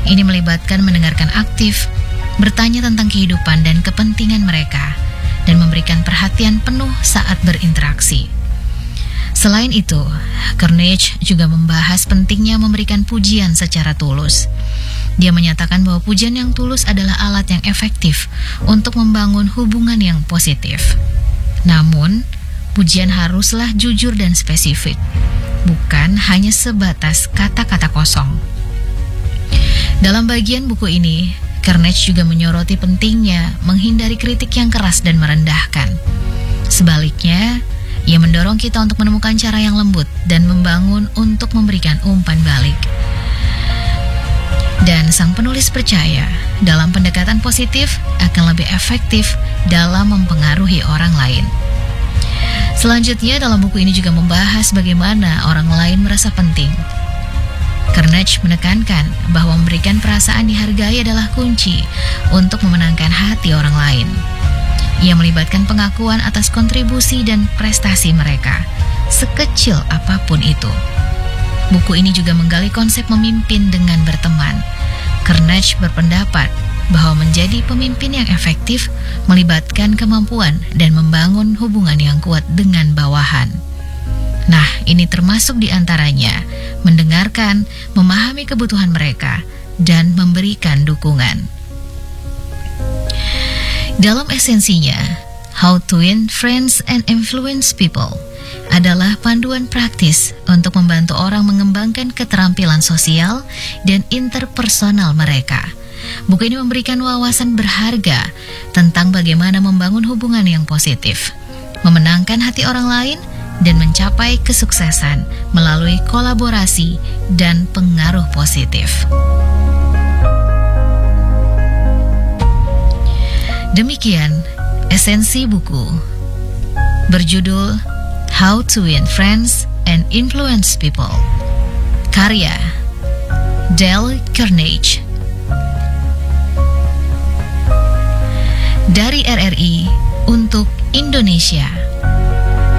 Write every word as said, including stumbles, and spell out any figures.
Ini melibatkan mendengarkan aktif, bertanya tentang kehidupan dan kepentingan mereka, dan memberikan perhatian penuh saat berinteraksi. Selain itu, Carnage juga membahas pentingnya memberikan pujian secara tulus. Dia menyatakan bahwa pujian yang tulus adalah alat yang efektif untuk membangun hubungan yang positif. Namun, pujian haruslah jujur dan spesifik, bukan hanya sebatas kata-kata kosong. Dalam bagian buku ini, Carnage juga menyoroti pentingnya menghindari kritik yang keras dan merendahkan. Sebaliknya, ia mendorong kita untuk menemukan cara yang lembut dan membangun untuk memberikan umpan balik. Dan sang penulis percaya, dalam pendekatan positif akan lebih efektif dalam mempengaruhi orang lain. Selanjutnya, dalam buku ini juga membahas bagaimana orang lain merasa penting. Carnage menekankan bahwa memberikan perasaan dihargai adalah kunci untuk memenangkan hati orang lain. Ia melibatkan pengakuan atas kontribusi dan prestasi mereka, sekecil apapun itu. Buku ini juga menggali konsep memimpin dengan berteman. Carnage berpendapat bahwa menjadi pemimpin yang efektif melibatkan kemampuan dan membangun hubungan yang kuat dengan bawahan. Nah, ini termasuk diantaranya mendengarkan, memahami kebutuhan mereka, dan memberikan dukungan. Dalam esensinya, How to Win Friends and Influence People adalah panduan praktis untuk membantu orang mengembangkan keterampilan sosial dan interpersonal mereka. Buku ini memberikan wawasan berharga tentang bagaimana membangun hubungan yang positif, memenangkan hati orang lain, dan mencapai kesuksesan melalui kolaborasi dan pengaruh positif. Demikian esensi buku berjudul How to Win Friends and Influence People, karya Dale Carnage. Dari R R I untuk Indonesia.